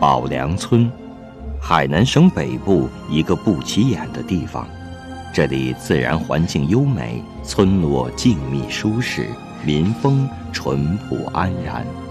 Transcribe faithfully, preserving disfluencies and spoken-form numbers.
宝梁村，海南省北部一个不起眼的地方。这里自然环境优美，村落静谧舒适，民风淳朴安然。